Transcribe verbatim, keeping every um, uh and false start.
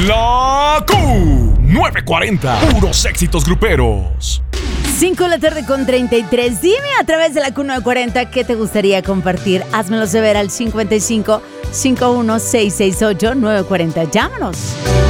La Q novecientos cuarenta, puros éxitos gruperos. cinco de la tarde con treinta y tres. Dime a través de la Q novecientos cuarenta qué te gustaría compartir. Házmelo saber al cincuenta y cinco, cincuenta y uno, seiscientos sesenta y ocho, novecientos cuarenta. Llámanos.